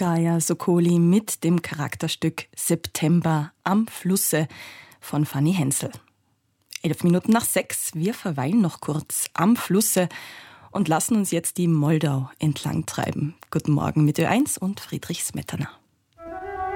Gaja Sokoli mit dem Charakterstück September am Flusse von Fanny Hensel. 6:11. Wir verweilen noch kurz am Flusse und lassen uns jetzt die Moldau entlang treiben. Guten Morgen mit Ö1 und Friedrich Smetana.